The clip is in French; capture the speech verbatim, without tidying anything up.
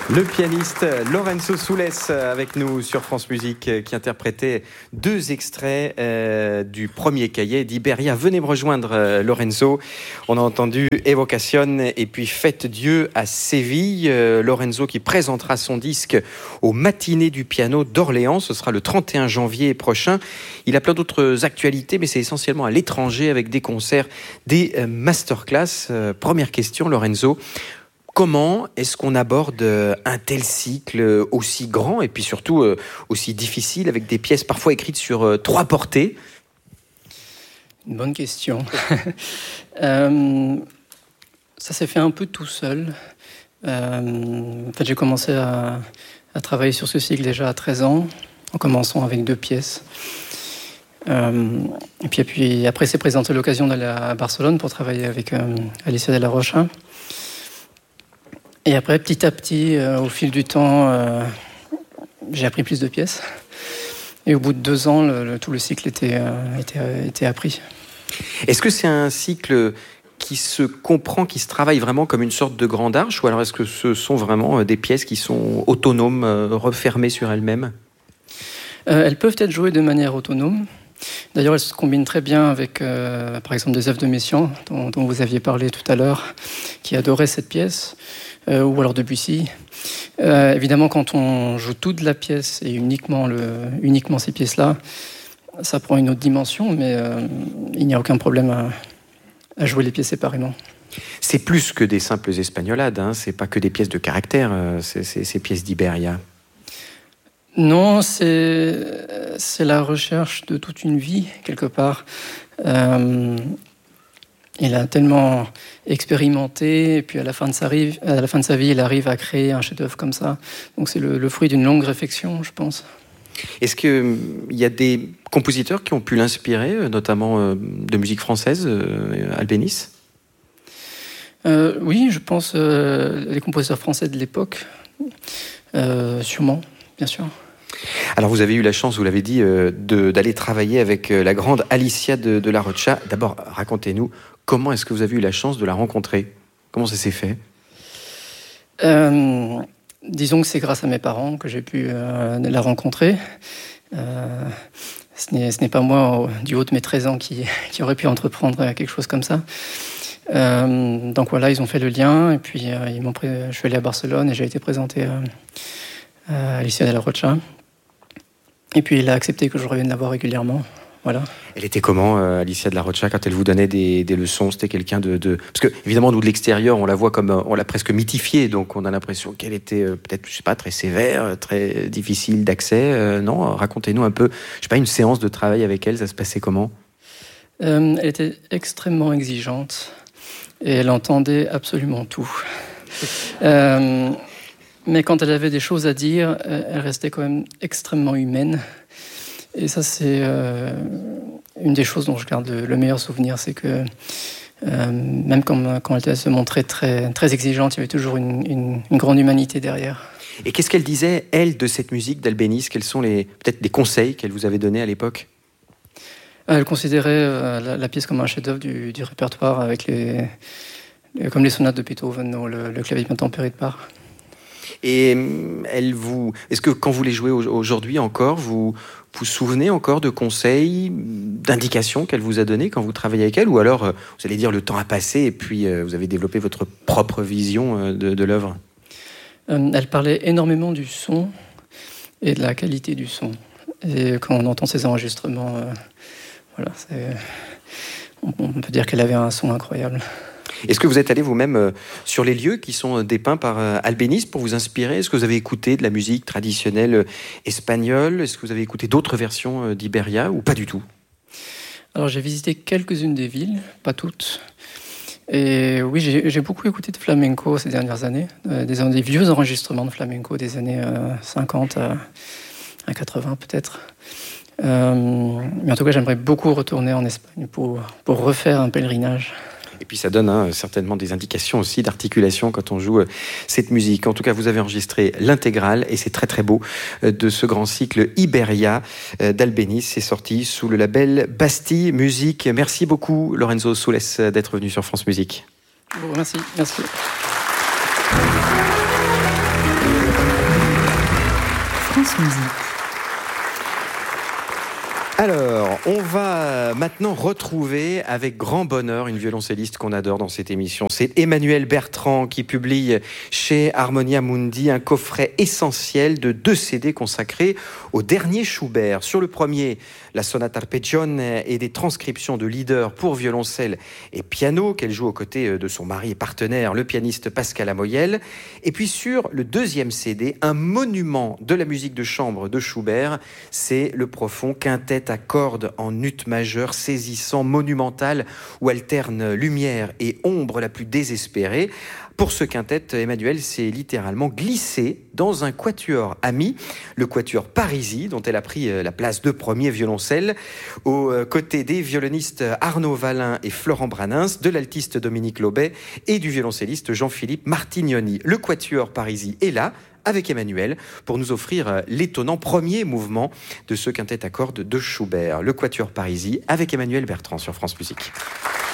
Le pianiste Lorenzo Soules avec nous sur France Musique qui interprétait deux extraits euh, du premier cahier d'Iberia. Venez me rejoindre euh, Lorenzo. On a entendu Évocation et puis Faites Dieu à Séville. Euh, Lorenzo qui présentera son disque aux matinées du piano d'Orléans. Ce sera le trente et un janvier prochain. Il a plein d'autres actualités mais c'est essentiellement à l'étranger avec des concerts, des euh, masterclass. Euh, première question Lorenzo. Comment est-ce qu'on aborde un tel cycle aussi grand et puis surtout euh, aussi difficile avec des pièces parfois écrites sur euh, trois portées ? Une bonne question. euh, ça s'est fait un peu tout seul. Euh, en fait, j'ai commencé à, à travailler sur ce cycle déjà à treize ans, en commençant avec deux pièces. Euh, et, puis, et puis après, s'est présentée l'occasion d'aller à Barcelone pour travailler avec euh, Alicia de la Rocha. Et après, petit à petit, euh, au fil du temps, euh, j'ai appris plus de pièces. Et au bout de deux ans, le, le, tout le cycle était, euh, était, euh, était appris. Est-ce que c'est un cycle qui se comprend, qui se travaille vraiment comme une sorte de grande arche, ou alors est-ce que ce sont vraiment des pièces qui sont autonomes, euh, refermées sur elles-mêmes ? euh, Elles peuvent être jouées de manière autonome. D'ailleurs, elles se combinent très bien avec, euh, par exemple, des œuvres de Messiaen, dont, dont vous aviez parlé tout à l'heure, qui adorait cette pièce. Euh, ou alors Debussy. Euh, évidemment, quand on joue toute la pièce et uniquement, le, uniquement ces pièces-là, ça prend une autre dimension, mais euh, il n'y a aucun problème à, à jouer les pièces séparément. C'est plus que des simples espagnolades, hein. C'est pas que des pièces de caractère, euh, c'est, c'est, ces pièces d'Iberia. Non, c'est, c'est la recherche de toute une vie, quelque part. Euh, Il a tellement expérimenté, et puis à la fin de sa, rive, à la fin de sa vie, il arrive à créer un chef-d'œuvre comme ça. Donc c'est le, le fruit d'une longue réflexion, je pense. Est-ce qu'il y a des compositeurs qui ont pu l'inspirer, notamment de musique française, euh, Albéniz ? euh, Oui, je pense euh, les compositeurs français de l'époque, euh, sûrement, bien sûr. Alors vous avez eu la chance, vous l'avez dit, euh, de, d'aller travailler avec euh, la grande Alicia de, de la Rocha. D'abord, racontez-nous, comment est-ce que vous avez eu la chance de la rencontrer ? Comment ça s'est fait ? euh, Disons que c'est grâce à mes parents que j'ai pu euh, la rencontrer. Euh, ce, n'est, ce n'est pas moi, du haut de mes treize ans, qui, qui aurait pu entreprendre quelque chose comme ça. Euh, donc voilà, ils ont fait le lien, et puis euh, ils m'ont pris, je suis allé à Barcelone et j'ai été présenté euh, à Alicia de la Rocha. Et puis il a accepté que je revienne la voir régulièrement. Voilà. Elle était comment, euh, Alicia de la Rocha, quand elle vous donnait des, des leçons ? C'était quelqu'un de, de... Parce que, évidemment, nous, de l'extérieur, on la voit comme... On l'a presque mythifiée, donc on a l'impression qu'elle était euh, peut-être, je sais pas, très sévère, très difficile d'accès. Euh, non, racontez-nous un peu, je sais pas, une séance de travail avec elle, ça se passait comment ? euh, Elle était extrêmement exigeante, et elle entendait absolument tout. euh, mais quand elle avait des choses à dire, elle restait quand même extrêmement humaine. Et ça, c'est euh, une des choses dont je garde le, le meilleur souvenir, c'est que euh, même quand, quand elle se montrait très, très exigeante, il y avait toujours une, une, une grande humanité derrière. Et qu'est-ce qu'elle disait, elle, de cette musique d'Albéniz ? Quels sont les, peut-être des conseils qu'elle vous avait donnés à l'époque ? Elle considérait euh, la, la pièce comme un chef-d'œuvre du, du répertoire, avec les, les, comme les sonates de Beethoven ou le, le clavier bien tempéré de Bach. Et elle vous, est-ce que quand vous les jouez aujourd'hui encore, vous vous souvenez encore de conseils, d'indications qu'elle vous a données quand vous travaillez avec elle ? Ou alors, vous allez dire, le temps a passé et puis vous avez développé votre propre vision de, de l'œuvre ? euh, Elle parlait énormément du son et de la qualité du son. Et quand on entend ces enregistrements, euh, voilà, c'est, on, on peut dire qu'elle avait un son incroyable. Est-ce que vous êtes allé vous-même euh, sur les lieux qui sont dépeints par euh, Albéniz pour vous inspirer ? Est-ce que vous avez écouté de la musique traditionnelle euh, espagnole ? Est-ce que vous avez écouté d'autres versions euh, d'Iberia ou pas du tout ? Alors j'ai visité quelques-unes des villes, pas toutes. Et oui, j'ai, j'ai beaucoup écouté de flamenco ces dernières années, euh, des, des vieux enregistrements de flamenco des années euh, cinquante à, à quatre-vingts peut-être. Euh, mais en tout cas, j'aimerais beaucoup retourner en Espagne pour, pour refaire un pèlerinage. Et puis ça donne hein, certainement des indications aussi d'articulation quand on joue euh, cette musique. En tout cas, vous avez enregistré l'intégrale et c'est très très beau euh, de ce grand cycle Iberia euh, d'Albéniz. C'est sorti sous le label Bastille Musique. Merci beaucoup Lorenzo Soules d'être venu sur France Musique. Bon, merci, merci. France Musique. Alors, on va maintenant retrouver avec grand bonheur une violoncelliste qu'on adore dans cette émission. C'est Emmanuelle Bertrand qui publie chez Harmonia Mundi un coffret essentiel de deux C D consacrés au dernier Schubert. Sur le premier, la sonate arpeggione et des transcriptions de leaders pour violoncelle et piano qu'elle joue aux côtés de son mari et partenaire, le pianiste Pascal Amoyel. Et puis sur le deuxième C D, un monument de la musique de chambre de Schubert, c'est le profond quintet à cordes en ut majeur, saisissant, monumental, où alternent lumière et ombre la plus désespérée. Pour ce quintet, Emmanuelle s'est littéralement glissée dans un quatuor ami, le quatuor Parisi, dont elle a pris la place de premier violoncelle, aux côtés des violonistes Arnaud Valin et Florent Branins, de l'altiste Dominique Lobet et du violoncelliste Jean-Philippe Martignoni. Le quatuor Parisi est là, avec Emmanuelle, pour nous offrir l'étonnant premier mouvement de ce quintet à cordes de Schubert. Le quatuor Parisi avec Emmanuelle Bertrand sur France Musique.